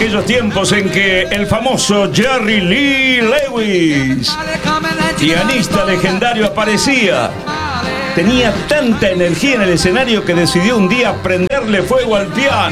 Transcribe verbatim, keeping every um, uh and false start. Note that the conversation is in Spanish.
aquellos tiempos en que el famoso Jerry Lee Lewis, pianista legendario, aparecía. Tenía tanta energía en el escenario que decidió un día prenderle fuego al piano.